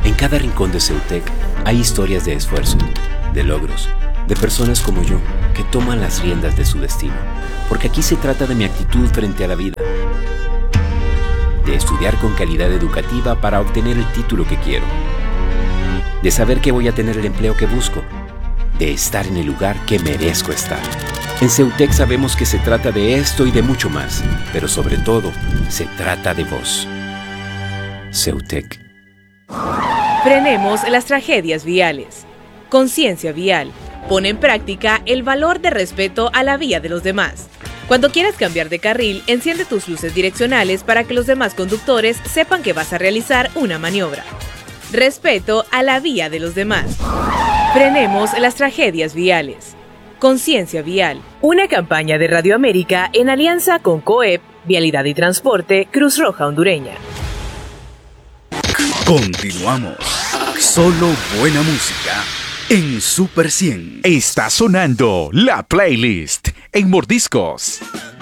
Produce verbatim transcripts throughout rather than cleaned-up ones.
En cada rincón de Ceutec hay historias de esfuerzo, de logros, de personas como yo que toman las riendas de su destino. Porque aquí se trata de mi actitud frente a la vida, de estudiar con calidad educativa para obtener el título que quiero, de saber que voy a tener el empleo que busco, de estar en el lugar que merezco estar. En Ceutec sabemos que se trata de esto y de mucho más, pero sobre todo, se trata de vos. Ceutec. Frenemos las tragedias viales. Conciencia vial. Pone en práctica el valor de respeto a la vía de los demás. Cuando quieras cambiar de carril, enciende tus luces direccionales para que los demás conductores sepan que vas a realizar una maniobra. Respeto a la vía de los demás. Frenemos las tragedias viales. Conciencia vial. Una campaña de Radio América en alianza con COEP, Vialidad y Transporte, Cruz Roja Hondureña. Continuamos. Solo buena música en Super cien. Está sonando la playlist en Mordiscos.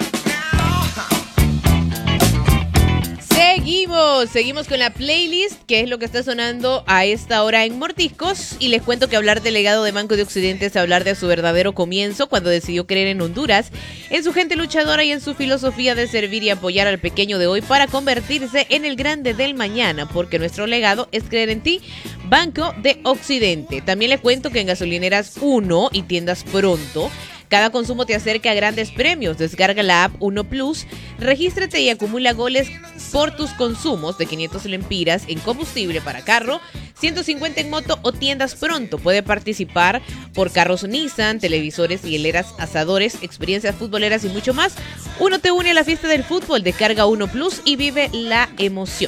Seguimos, seguimos con la playlist, que es lo que está sonando a esta hora en Mordiscos. Y les cuento que hablar del legado de Banco de Occidente es hablar de su verdadero comienzo, cuando decidió creer en Honduras, en su gente luchadora y en su filosofía de servir y apoyar al pequeño de hoy para convertirse en el grande del mañana, porque nuestro legado es creer en ti. Banco de Occidente. También les cuento que en Gasolineras uno y Tiendas Pronto, cada consumo te acerca a grandes premios. Descarga la app uno Plus, regístrate y acumula goles por tus consumos de quinientos lempiras en combustible para carro, ciento cincuenta en moto o Tiendas Pronto. Puede participar por carros Nissan, televisores, hieleras, asadores, experiencias futboleras y mucho más. Uno te une a la fiesta del fútbol. Descarga uno Plus y vive la emoción.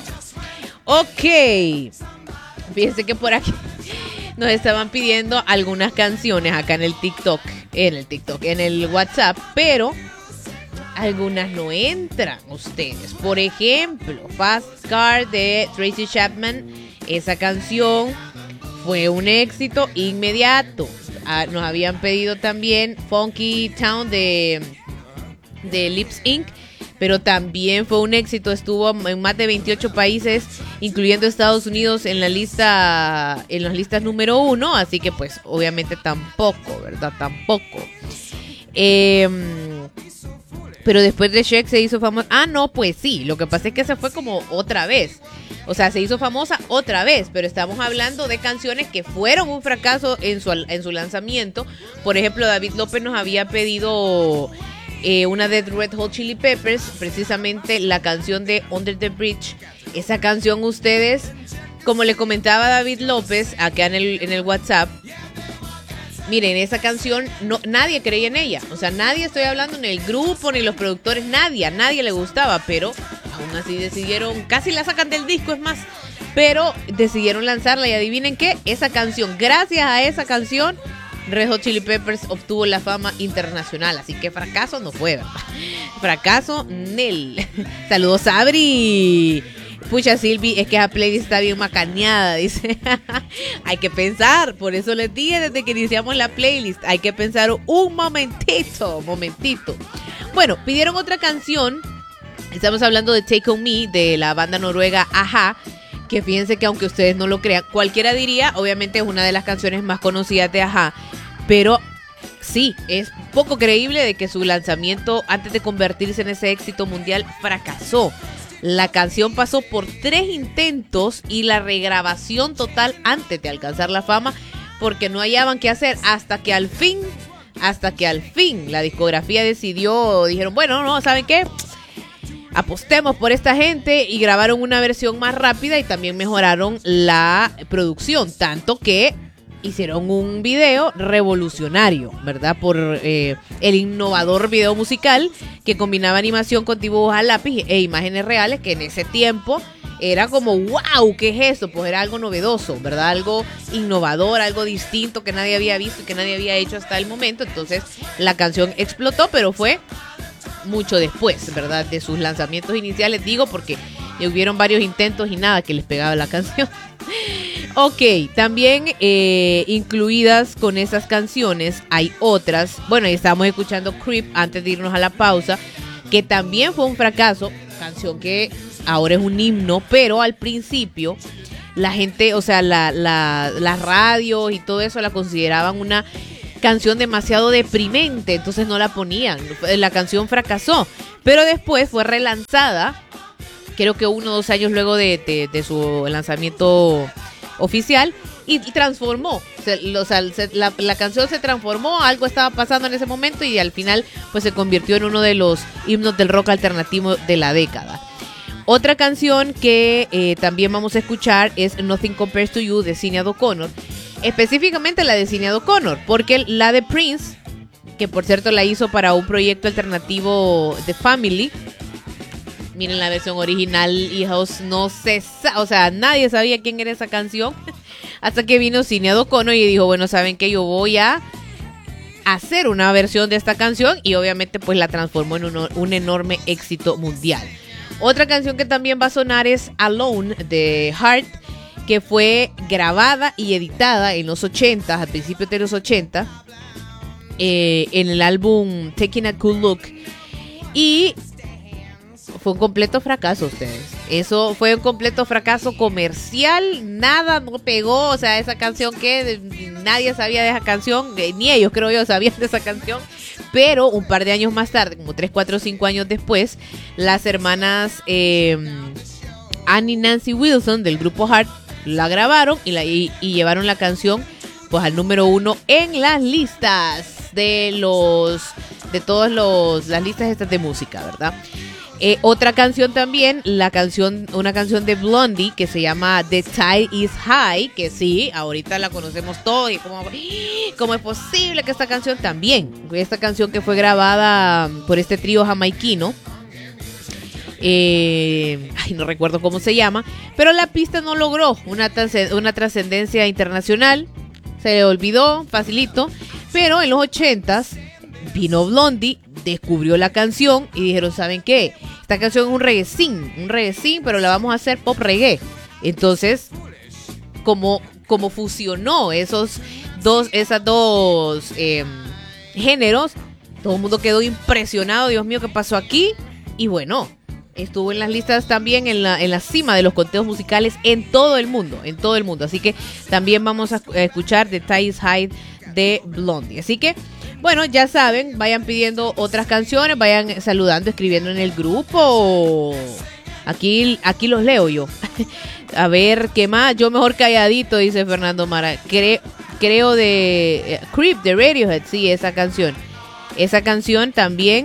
Ok. Fíjense que por aquí nos estaban pidiendo algunas canciones acá en el TikTok, en el TikTok, en el WhatsApp, pero algunas no entran ustedes. Por ejemplo, Fast Car de Tracy Chapman, esa canción fue un éxito inmediato. Ah, nos habían pedido también Funky Town de, de Lips incorporated, pero también fue un éxito, estuvo en más de veintiocho países, incluyendo Estados Unidos en la lista, en las listas número uno, así que pues obviamente tampoco, ¿verdad? Tampoco. Eh, pero después de Shrek se hizo famosa. Ah, no, pues sí, lo que pasa es que se fue como otra vez. O sea, se hizo famosa otra vez, pero estamos hablando de canciones que fueron un fracaso en su, en su lanzamiento. Por ejemplo, David López nos había pedido Eh, una de Red Hot Chili Peppers, precisamente la canción de Under the Bridge. Esa canción ustedes, como le comentaba David López acá en el, en el WhatsApp, miren, esa canción no, nadie creía en ella. O sea, nadie, estoy hablando, ni el grupo, ni los productores, nadie, a nadie le gustaba, pero aún así decidieron, casi la sacan del disco, es más, pero decidieron lanzarla y adivinen qué, esa canción, gracias a esa canción, Red Hot Chili Peppers obtuvo la fama internacional, así que fracaso no fue, ¿verdad? Fracaso nel. Saludos, Sabri. Pucha, Silvi, es que esa playlist está bien macaneada, dice. Hay que pensar, por eso les dije desde que iniciamos la playlist, hay que pensar un momentito, momentito. Bueno, pidieron otra canción, estamos hablando de Take On Me, de la banda noruega A-ha, que fíjense que aunque ustedes no lo crean, cualquiera diría, obviamente es una de las canciones más conocidas de A-ha, pero sí, es poco creíble de que su lanzamiento, antes de convertirse en ese éxito mundial, fracasó. La canción pasó por tres intentos y la regrabación total antes de alcanzar la fama, porque no hallaban qué hacer hasta que al fin, hasta que al fin la discografía decidió, dijeron, bueno, no, ¿saben qué? Apostemos por esta gente y grabaron una versión más rápida y también mejoraron la producción, tanto que hicieron un video revolucionario, ¿verdad? Por eh, el innovador video musical que combinaba animación con dibujos a lápiz e imágenes reales, que en ese tiempo era como, wow, ¿qué es eso? Pues era algo novedoso, ¿verdad? Algo innovador, algo distinto que nadie había visto y que nadie había hecho hasta el momento. Entonces la canción explotó, pero fue mucho después, ¿verdad? De sus lanzamientos iniciales, digo, porque hubieron varios intentos y nada que les pegaba la canción. Ok, también eh, incluidas con esas canciones hay otras. Bueno, estábamos escuchando Creep antes de irnos a la pausa, que también fue un fracaso, canción que ahora es un himno, pero al principio la gente, o sea, la, la, las radios y todo eso la consideraban una canción demasiado deprimente, entonces no la ponían. La canción fracasó, pero después fue relanzada, creo que uno o dos años luego de, de, de su lanzamiento oficial, y transformó, se, o sea, se, la, la canción se transformó, algo estaba pasando en ese momento y al final pues se convirtió en uno de los himnos del rock alternativo de la década. Otra canción que eh, también vamos a escuchar es Nothing Compares to You de Sinéad O'Connor, específicamente la de Sinéad O'Connor, porque la de Prince, que por cierto la hizo para un proyecto alternativo de Family. Miren la versión original, hijos, no se sa- o sea, nadie sabía quién era esa canción hasta que vino Sinéad O'Connor y dijo, bueno, ¿saben qué? Yo voy a hacer una versión de esta canción y obviamente pues la transformó en un, un enorme éxito mundial. Otra canción que también va a sonar es Alone de Heart, que fue grabada y editada en los ochenta, a principios de los ochenta, eh, en el álbum Taking a Cool Look, y fue un completo fracaso, ustedes. Eso fue un completo fracaso comercial, nada, no pegó, o sea, esa canción que nadie sabía de esa canción, ni ellos creo yo sabían de esa canción, pero un par de años más tarde, como tres, cuatro, cinco años después, las hermanas eh, Annie y Nancy Wilson del grupo Heart la grabaron y, la, y, y llevaron la canción pues al número uno en las listas de los, de todas los, las listas estas de música, ¿verdad? Eh, otra canción también, la canción, una canción de Blondie que se llama The Tide is High, que sí, ahorita la conocemos todos y como, ¿cómo es posible que esta canción también? Esta canción que fue grabada por este trío jamaiquino, eh, ay, no recuerdo cómo se llama, pero la pista no logró una, una trascendencia internacional, se le olvidó, facilito, pero en los ochentas vino Blondie, descubrió la canción y dijeron, ¿saben qué? Esta canción es un reggaecín, un reggaecín, pero la vamos a hacer pop reggae. Entonces, como, como fusionó esos dos, esas dos eh, géneros, todo el mundo quedó impresionado, Dios mío, ¿qué pasó aquí? Y bueno, estuvo en las listas también, en la, en la cima de los conteos musicales en todo el mundo, en todo el mundo. Así que también vamos a escuchar The Tide is High de Blondie. Así que, bueno, ya saben, vayan pidiendo otras canciones, vayan saludando, escribiendo en el grupo. Aquí, aquí los leo yo. A ver, ¿qué más? Yo mejor calladito, dice Fernando Mara. Cre- creo de eh, Creep de Radiohead, sí, esa canción. Esa canción también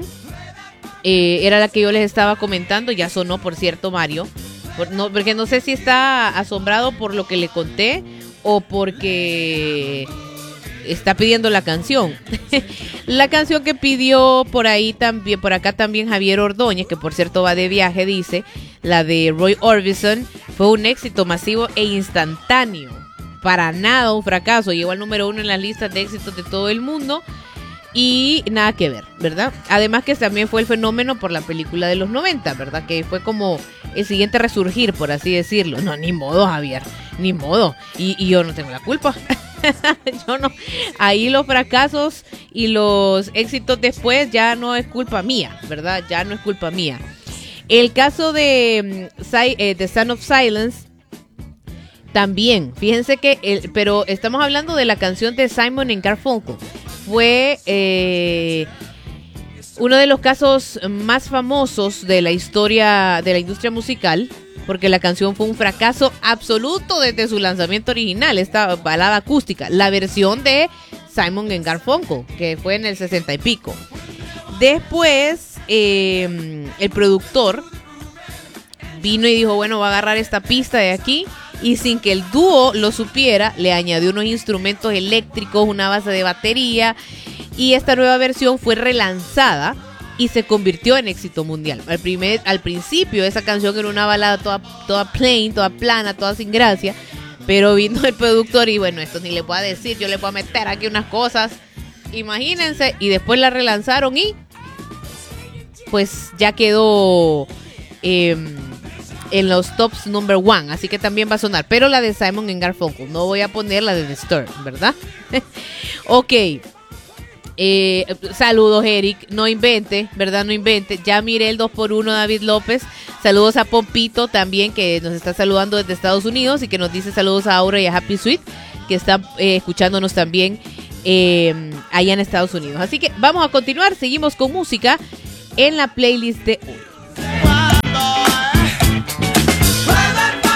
eh, era la que yo les estaba comentando. Ya sonó, por cierto, Mario. Por, no, porque no sé si está asombrado por lo que le conté o porque está pidiendo la canción. La canción que pidió por ahí también, por acá también Javier Ordóñez, que por cierto va de viaje, dice, la de Roy Orbison, fue un éxito masivo e instantáneo. Para nada un fracaso. Llegó al número uno en las listas de éxitos de todo el mundo. Y nada que ver, ¿verdad? Además que también fue el fenómeno por la película de los noventa, ¿verdad? Que fue como el siguiente resurgir, por así decirlo. No, ni modo, Javier, ni modo. Y, y yo no tengo la culpa. Yo no. Ahí los fracasos y los éxitos después ya no es culpa mía, ¿verdad? Ya no es culpa mía. El caso de um, The Sound of Silence también, fíjense que, el, pero estamos hablando de la canción de Simon and Garfunkel. Fue eh, uno de los casos más famosos de la historia de la industria musical, porque la canción fue un fracaso absoluto desde su lanzamiento original, esta balada acústica, la versión de Simon and Garfunkel, que fue en el sesenta y pico. Después, eh, el productor vino y dijo, bueno, va a agarrar esta pista de aquí, y sin que el dúo lo supiera, le añadió unos instrumentos eléctricos, una base de batería, y esta nueva versión fue relanzada y se convirtió en éxito mundial. Al, primer, al principio esa canción era una balada toda, toda plain, toda plana, toda sin gracia, pero vino el productor y bueno, esto ni le puedo decir, yo le puedo meter aquí unas cosas, imagínense, y después la relanzaron y pues ya quedó eh, en los tops number one, así que también va a sonar, pero la de Simon and Garfunkel, no voy a poner la de The Stir, ¿verdad? Ok. Eh, saludos, Eric. No invente, ¿verdad? No invente. Ya miré el dos por uno, David López. Saludos a Pompito también, que nos está saludando desde Estados Unidos y que nos dice saludos a Aura y a Happy Sweet, que están eh, escuchándonos también eh, allá en Estados Unidos. Así que vamos a continuar. Seguimos con música en la playlist de hoy.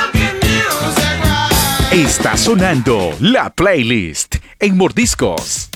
Está sonando la playlist en Mordiscos.